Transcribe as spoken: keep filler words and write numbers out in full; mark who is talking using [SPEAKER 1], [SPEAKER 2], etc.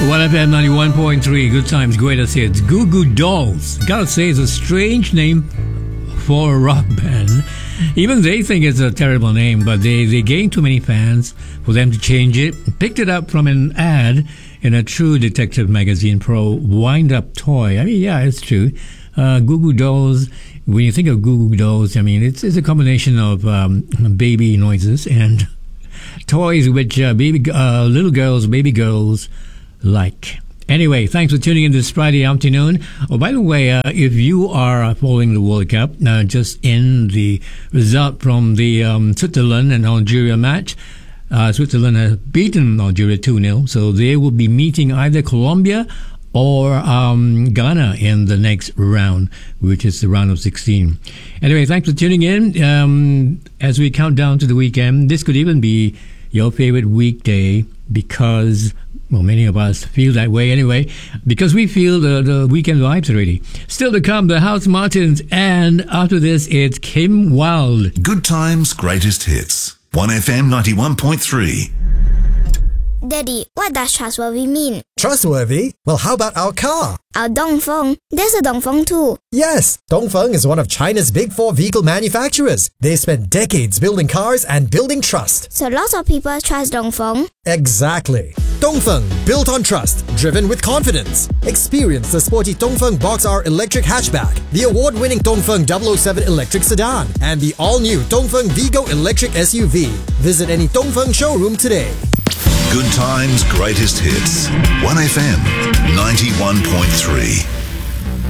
[SPEAKER 1] one F M ninety-one point three, Good Times, Greatest Hits. Goo Goo Dolls. Gotta say, it's a strange name for a rock band. Even they think it's a terrible name, but they, they gained too many fans for them to change it. Picked it up from an ad in a True Detective magazine, Pro Wind-Up Toy. I mean, yeah, it's true. Uh, Goo Goo Dolls, when you think of Goo Goo Dolls, I mean, it's, it's a combination of um, baby noises and toys which uh, baby uh, little girls, baby girls like. Anyway, thanks for tuning in this Friday afternoon. Oh, by the way, uh, if you are following the World Cup, uh, just in the result from the um, Switzerland and Algeria match, uh, Switzerland has beaten Algeria two nil, so they will be meeting either Colombia or um, Ghana in the next round, which is the round of sixteen. Anyway, thanks for tuning in. Um, as we count down to the weekend, this could even be your favorite weekday because, well, many of us feel that way anyway, because we feel the, the weekend vibes already. Still to come, the House Martins, and after this, it's Kim Wilde.
[SPEAKER 2] Good Times, Greatest Hits. one F M ninety-one point three.
[SPEAKER 3] Daddy, what does trustworthy mean?
[SPEAKER 4] Trustworthy? Well, how about our car?
[SPEAKER 3] Our Dongfeng. There's a Dongfeng too.
[SPEAKER 4] Yes, Dongfeng is one of China's big four vehicle manufacturers. They spent decades building cars and building trust.
[SPEAKER 3] So lots of people trust Dongfeng.
[SPEAKER 4] Exactly. Dongfeng, built on trust, driven with confidence. Experience the sporty Dongfeng Box R electric hatchback, the award-winning Dongfeng double oh seven electric sedan, and the all-new Dongfeng Vigo electric S U V. Visit any Dongfeng showroom today.
[SPEAKER 2] Good Times, Greatest Hits. one F M ninety-one point three.